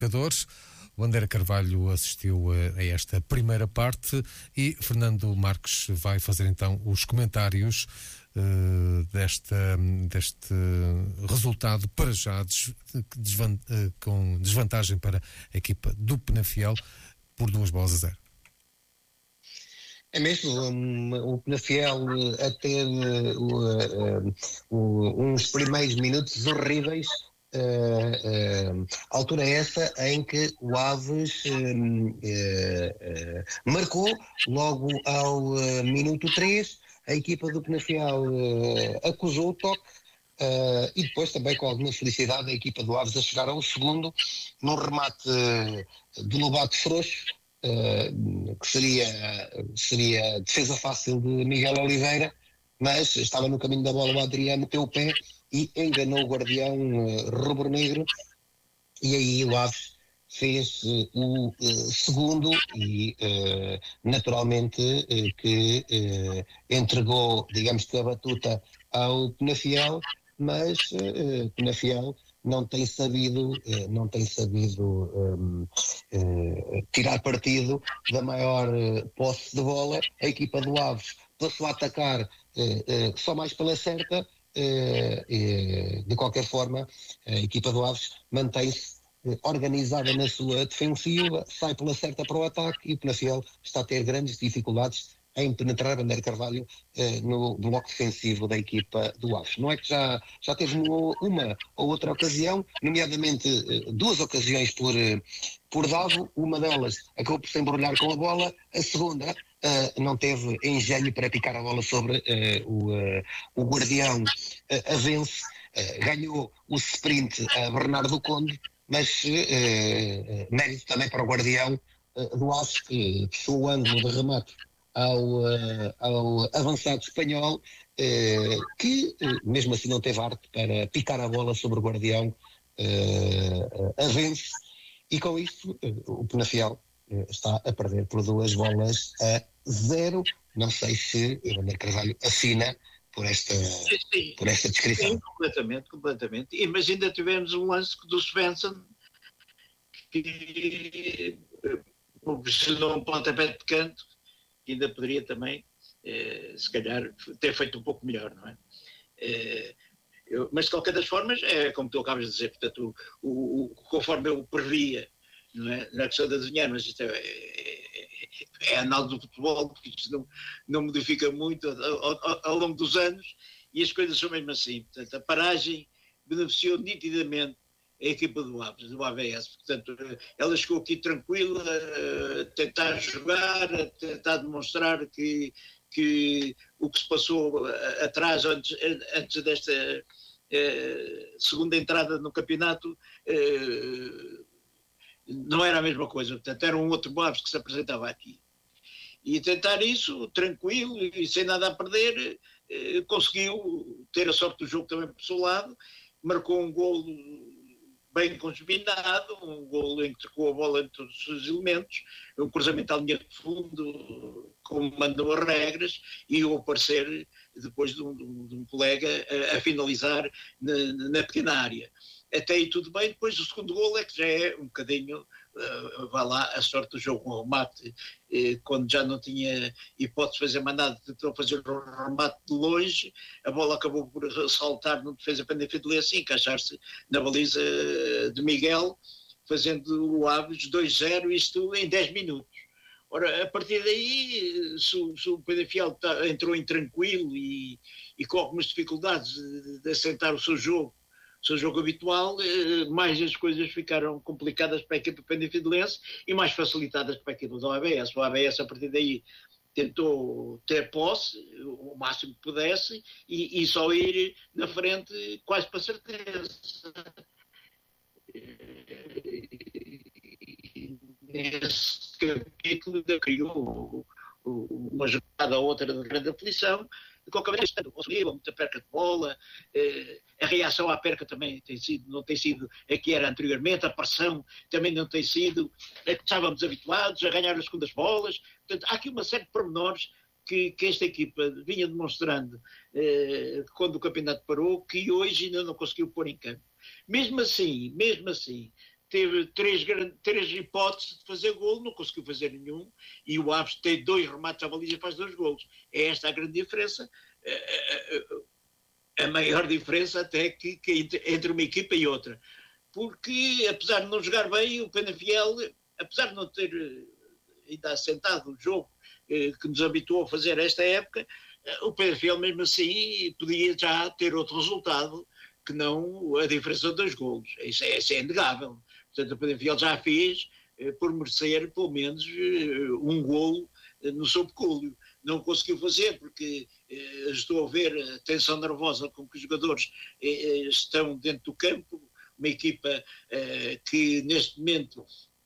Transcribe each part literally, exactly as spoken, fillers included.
jogadores. O André Carvalho assistiu a esta primeira parte e Fernando Marques vai fazer então os comentários uh, desta, deste resultado para já des, desvan, uh, com desvantagem para a equipa do Penafiel por duas bolas a zero. É mesmo, um, o Penafiel a ter uh, uh, uh, uns primeiros minutos horríveis. Uh, uh, altura essa em que o Aves uh, uh, uh, marcou logo ao uh, minuto três, a equipa do Penafiel uh, acusou o toque uh, e depois também com alguma felicidade a equipa do Aves a chegar ao segundo num remate uh, de Lobato Frouxo, uh, que seria, seria defesa fácil de Miguel Oliveira, mas estava no caminho da bola, o Adriano meteu o pé e enganou o guardião uh, rubro-negro, e aí o Aves fez uh, o uh, segundo e uh, naturalmente uh, que uh, entregou, digamos que a batuta ao Penafiel, mas uh, Penafiel não tem sabido, uh, não tem sabido um, uh, tirar partido da maior uh, posse de bola. A equipa do Aves passou a atacar uh, uh, só mais pela certa. Uh, uh, de qualquer forma, a equipa do Aves mantém-se uh, organizada na sua defensiva, sai pela certa para o ataque e o Penafiel está a ter grandes dificuldades em penetrar André Carvalho uh, no bloco defensivo da equipa do Aves. Não é que já, já teve uma, uma ou outra ocasião, nomeadamente uh, duas ocasiões por, uh, por dado, uma delas acabou por se embrulhar com a bola, a segunda Uh, não teve engenho para picar a bola sobre uh, o, uh, o guardião uh, Avense, uh, ganhou o sprint a Bernardo Conde, mas uh, uh, mérito também para o guardião uh, do Aves, que fechou o ângulo de remate ao, uh, ao avançado espanhol, uh, que uh, mesmo assim não teve arte para picar a bola sobre o guardião uh, uh, Avense, e com isso uh, o Penafiel está a perder por duas bolas a zero. Não sei se o André Carvalho assina por esta, sim, sim. Por esta descrição. Sim, completamente, completamente. E, mas ainda tivemos um lance do Svensson que proporcionou um pontapé de canto que ainda poderia também, eh, se calhar, ter feito um pouco melhor, não é? Eh, eu, mas de qualquer das formas, é como tu acabas de dizer, portanto, o, o, conforme eu previa, não é? Na questão de adivinhar, mas isto é, é, é a análise do futebol, porque isto não, não modifica muito ao, ao, ao longo dos anos, e as coisas são mesmo assim. Portanto, a paragem beneficiou nitidamente a equipa do Aves, do A V S. Portanto, ela chegou aqui tranquila, a tentar jogar, a tentar demonstrar que, que o que se passou atrás, antes, antes desta eh, segunda entrada no campeonato, eh, não era a mesma coisa. Portanto, era um outro Aves que se apresentava aqui. E tentar isso, tranquilo e sem nada a perder, eh, conseguiu ter a sorte do jogo também por seu lado, marcou um golo bem combinado, um golo em que trocou a bola entre os seus elementos, um cruzamento à linha de fundo, como mandam as regras, e o aparecer depois de um, de um colega a, a finalizar na, na pequena área. Até aí tudo bem. Depois o segundo golo é que já é um bocadinho, uh, vá lá, a sorte do jogo, um remate, uh, quando já não tinha hipótese de fazer mais nada, tentou fazer um remate de longe, a bola acabou por saltar no defesa Penafidelense e encaixar-se na baliza de Miguel, fazendo o Aves dois zero, isto em dez minutos. Ora, a partir daí, se, se o Penafiel tá, entrou em tranquilo e, e com algumas dificuldades de, de assentar o seu jogo, o seu jogo habitual, mais as coisas ficaram complicadas para a equipa Penafidelense e mais facilitadas para a equipa do A B S. O A B S, a partir daí, tentou ter posse o máximo que pudesse e, e só ir na frente quase para certeza. Nesse capítulo criou uma jogada ou outra de grande aflição. De qualquer maneira, conseguiu muita perca de bola, eh, a reação à perca também tem sido, não tem sido a que era anteriormente, a pressão também não tem sido a que estávamos habituados a ganhar as segundas bolas. Portanto, há aqui uma série de pormenores que, que esta equipa vinha demonstrando eh, quando o campeonato parou, que hoje ainda não conseguiu pôr em campo. Mesmo assim, mesmo assim, teve três, três hipóteses de fazer golo, não conseguiu fazer nenhum, e o Aves tem dois remates à baliza e faz dois golos. É esta a grande diferença, a maior diferença até que, que entre uma equipa e outra. Porque, apesar de não jogar bem, o Penafiel, apesar de não ter ainda assentado o jogo que nos habituou a fazer esta época, o Penafiel mesmo assim podia já ter outro resultado que não a diferença de dois golos. Isso é, isso é inegável. Portanto, o Penafiel já fez eh, por merecer pelo menos eh, um golo eh, no seu pecúlio. Não conseguiu fazer porque eh, estou a ver a tensão nervosa com que os jogadores eh, estão dentro do campo, uma equipa eh, que neste momento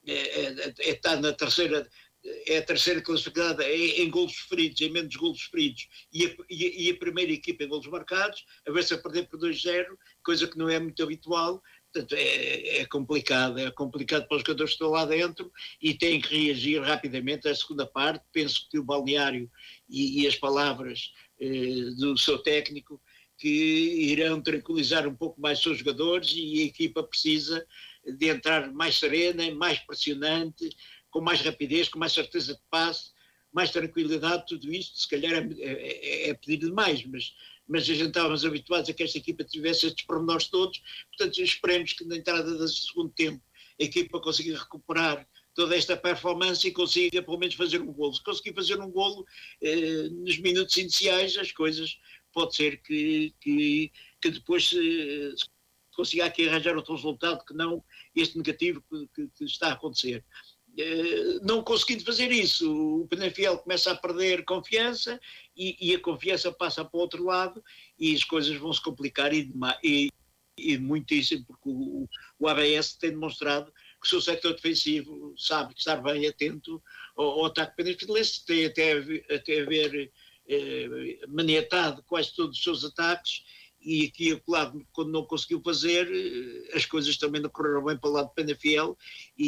eh, eh, está na terceira, é a terceira classificada em, em golos sofridos, em menos golos sofridos, e a, e, e a primeira equipa em golos marcados, a ver se a perder por dois zero, coisa que não é muito habitual. Portanto, é, é complicado, é complicado para os jogadores que estão lá dentro e têm que reagir rapidamente à segunda parte. Penso que o balneário e, e as palavras eh, do seu técnico que irão tranquilizar um pouco mais os seus jogadores, e a equipa precisa de entrar mais serena, mais pressionante, com mais rapidez, com mais certeza de passe, mais tranquilidade. Tudo isto se calhar é, é, é pedir demais, mas, mas a gente estávamos habituados a que esta equipa tivesse estes pormenores todos. Portanto, esperemos que na entrada do segundo tempo a equipa consiga recuperar toda esta performance e consiga pelo menos fazer um golo. Se conseguir fazer um golo eh, nos minutos iniciais, as coisas pode ser que, que, que depois se, se consiga aqui arranjar outro resultado que não este negativo que, que, que está a acontecer. Uh, não conseguindo fazer isso, o Penafiel começa a perder confiança e, e a confiança passa para o outro lado e as coisas vão se complicar e, e, e muitíssimo, porque o, o A B S tem demonstrado que o seu setor defensivo sabe estar bem atento ao, ao ataque penafilense, tem até, até a ver eh, maniatado quase todos os seus ataques. E aqui, claro, quando não conseguiu fazer, as coisas também não correram bem para o lado de Penafiel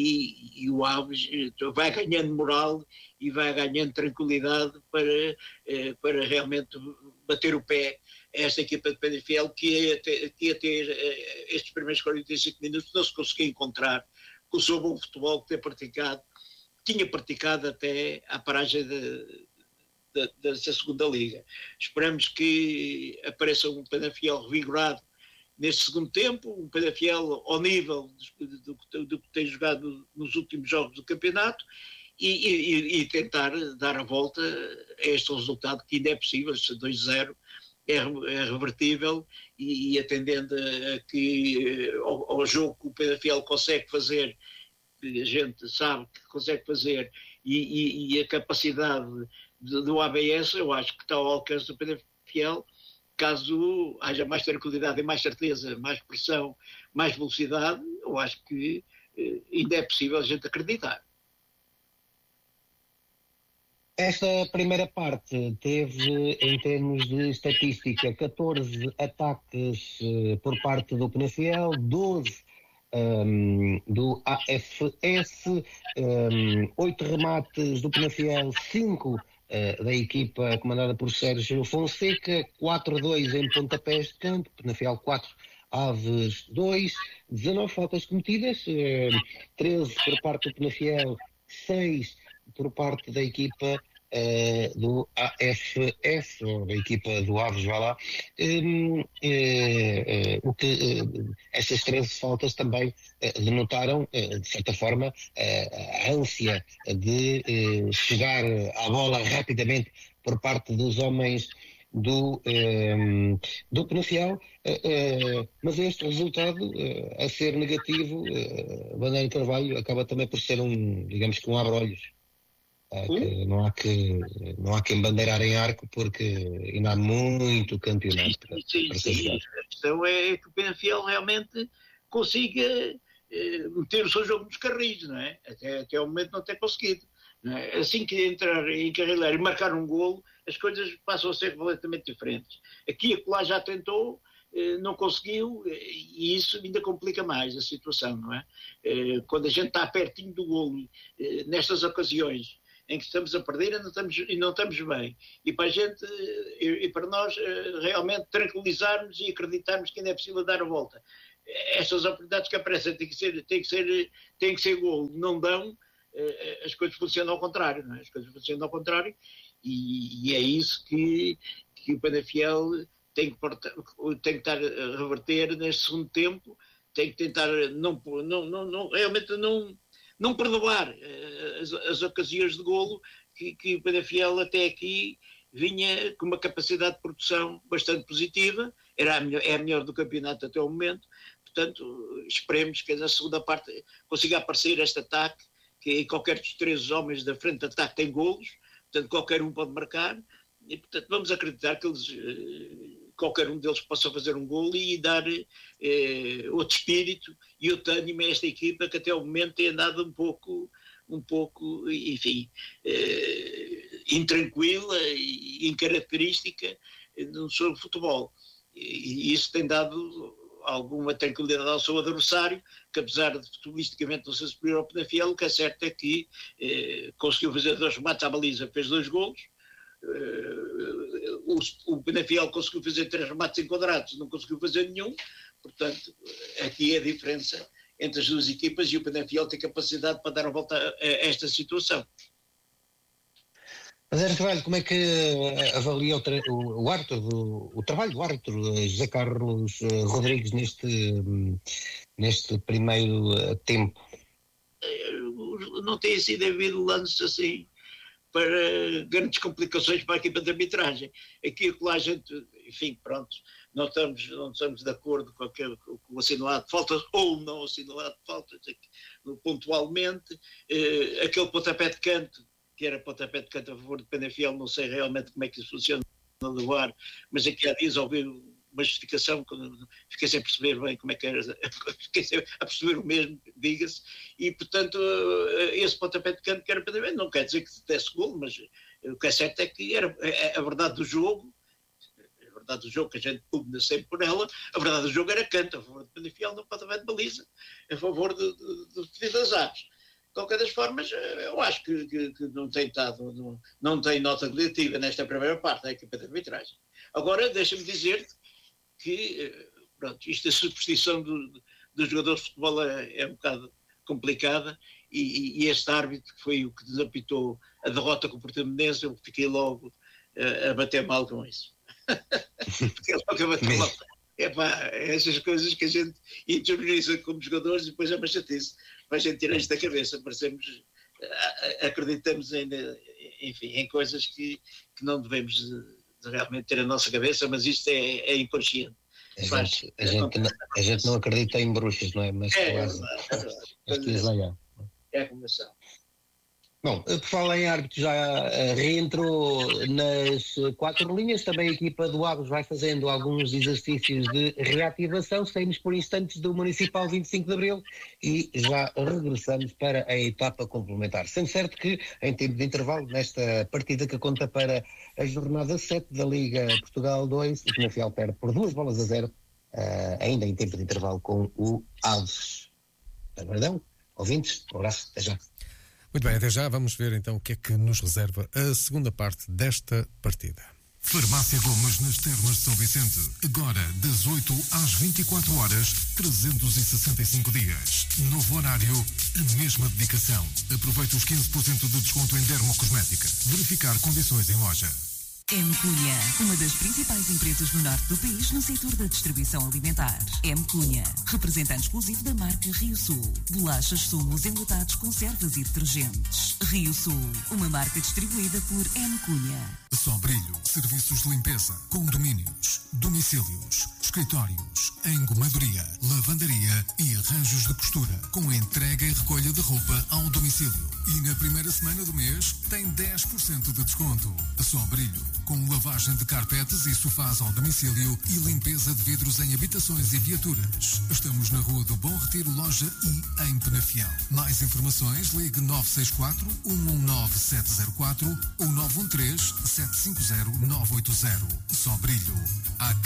e, e o Aves vai ganhando moral e vai ganhando tranquilidade para, para realmente bater o pé a esta equipa de Penafiel, que ia ter, que ia ter estes primeiros quarenta e cinco minutos não se conseguia encontrar com o seu bom futebol que tem praticado, tinha praticado até à paragem de Da, da segunda liga. Esperamos que apareça um Penafiel revigorado neste segundo tempo, um Penafiel ao nível do, do, do que tem jogado nos últimos jogos do campeonato e, e, e tentar dar a volta a este resultado que ainda é possível. Este dois zero é, é revertível e, e atendendo a que ao, ao jogo que o Penafiel consegue fazer, que a gente sabe que consegue fazer, e, e, e a capacidade do A B S, eu acho que está ao alcance do Penafiel, caso haja mais tranquilidade e mais certeza, mais pressão, mais velocidade, eu acho que eh, ainda é possível a gente acreditar. Esta primeira parte teve, em termos de estatística, catorze ataques uh, por parte do Penafiel, doze um, do A F S, um, oito remates do Penafiel, cinco Uh, da equipa comandada por Sérgio Fonseca, quatro a dois em pontapés de campo, Penafiel quatro, Aves dois, dezanove faltas cometidas, uh, treze por parte do Penafiel, seis por parte da equipa uh, do A F S, ou da equipa do Aves, vai lá. Um, uh, uh, o que uh, estas treze faltas também uh, denotaram, uh, de certa forma, uh, a ânsia de uh, chegar à bola rapidamente por parte dos homens do, um, do Penafiel, uh, uh, mas este resultado, uh, a ser negativo, uh, Bandeira Carvalho acaba também por ser um, digamos que um abre-olhos. Uh, que não há que não há que embandeirar em arco, porque ainda há muito campeonato para, sim, para sim, sim. A questão é que o Penafiel realmente consiga eh, meter o seu jogo nos carris, não é? Até, até ao momento não tem conseguido. Não é? Assim que entrar em carrileiro e marcar um golo, as coisas passam a ser completamente diferentes. Aqui a Colar já tentou, eh, não conseguiu, eh, e isso ainda complica mais a situação, não é? Eh, quando a gente está pertinho do golo, eh, nestas ocasiões em que estamos a perder e não estamos, e não estamos bem. E para a gente, e, e para nós, realmente tranquilizarmos e acreditarmos que ainda é possível dar a volta. estas oportunidades que aparecem têm que ser, têm que ser, têm que ser gol, não dão, as coisas funcionam ao contrário, não é? As coisas funcionam ao contrário e, e é isso que, que o Penafiel tem que, tem que estar a reverter neste segundo tempo, tem que tentar não, não, não, não, realmente não, não perdoar as, as ocasiões de golo que, que o Penafiel até aqui vinha com uma capacidade de produção bastante positiva, era a melhor, é a melhor do campeonato até o momento, portanto esperemos que na segunda parte consiga aparecer este ataque, que qualquer dos três homens da frente de ataque tem golos, portanto qualquer um pode marcar, e portanto vamos acreditar que eles, qualquer um deles possa fazer um golo e dar eh, outro espírito e outro ânimo a esta equipa que até o momento tem andado um pouco, um pouco, enfim, eh, intranquila e incaracterística no seu futebol. E isso tem dado alguma tranquilidade ao seu adversário, que apesar de futbolisticamente não ser superior ao Penafiel, o que é certo é que eh, conseguiu fazer dois remates à baliza, fez dois golos. Uh, o, o Penafiel conseguiu fazer três remates enquadrados, não conseguiu fazer nenhum, portanto aqui é a diferença entre as duas equipas e o Penafiel tem capacidade para dar a volta a, a esta situação. Mas Zé Carvalho, como é que avalia o, tra- o, o árbitro, o, o trabalho do árbitro José Carlos uh, Rodrigues neste, um, neste primeiro uh, tempo? Uh, não tem sido havido lances assim para grandes complicações para a equipa de arbitragem. Aqui lá a gente, enfim, pronto, não estamos, não estamos de acordo com, aquele, com o assinalado de faltas ou não assinalado de faltas, pontualmente. Eh, aquele pontapé de canto, que era pontapé de canto a favor do Penafiel, não sei realmente como é que isso funciona no lugar, mas aqui há dias ouvi uma justificação, fiquei sem perceber bem como é que era, fiquei sem a perceber o mesmo, diga-se, e portanto esse pontapé de canto que era para não quer dizer que desse golo, mas o que é certo é que era a verdade do jogo, a verdade do jogo que a gente pugna sempre por ela, a verdade do jogo era canto, a favor do Penafiel, não pontapé de baliza, a favor do pedido das aves. De qualquer das formas, eu acho que, que, que não tem estado, não, não tem nota negativa nesta primeira parte da equipa de arbitragem. Agora, deixa-me dizer-te que, pronto, isto a superstição do, do, dos jogadores de futebol é, é um bocado complicada e, e este árbitro que foi o que desapitou a derrota com o Portimonense, eu fiquei logo uh, a bater mal com isso. Fiquei logo a bater mal. É pá, essas coisas que a gente interioriza como jogadores e depois é uma chatice. Mas a gente tira isto da cabeça, parecemos, acreditamos em, enfim, em coisas que, que não devemos de realmente ter a nossa cabeça, mas isto é, é inconsciente. A, Faz, gente, a, gente não, a gente não acredita em bruxas, não é? Mas é, quase, é verdade. É a começar. Bom, por falar em árbitro, já reentrou nas quatro linhas, também a equipa do Aves vai fazendo alguns exercícios de reativação, saímos por instantes do Municipal vinte e cinco de Abril e já regressamos para a etapa complementar. Sendo certo que, em tempo de intervalo, nesta partida que conta para a jornada sete da Liga Portugal dois, o Penafiel perde por duas bolas a zero, uh, ainda em tempo de intervalo com o Aves. Perdão, ouvintes, um abraço, até já. Muito bem, até já vamos ver então o que é que nos reserva a segunda parte desta partida. Farmácia Gomes nas Termas de São Vicente. Agora, das oito às vinte e quatro horas, trezentos e sessenta e cinco dias. Novo horário, a mesma dedicação. Aproveite os quinze por cento de desconto em dermocosmética. Verificar condições em loja. M. Cunha, uma das principais empresas no norte do país no setor da distribuição alimentar. M. Cunha, representante exclusivo da marca Rio Sul. Bolachas, sumos, enlatados, conservas e detergentes. Rio Sul, uma marca distribuída por M. Cunha. Sobrilho, serviços de limpeza, condomínios, domicílios, escritórios, engomadoria, lavandaria e arranjos de costura, com entrega e recolha de roupa ao domicílio. E na primeira semana do mês tem dez por cento de desconto. Sobrilho, com lavagem de carpetes e sofás ao domicílio e limpeza de vidros em habitações e viaturas. Estamos na Rua do Bom Retiro, loja I, em Penafiel. Mais informações, ligue nove seis quatro, um um nove, sete zero quatro ou nove um três, sete cinco zero, nove oito zero. Sobrilho, há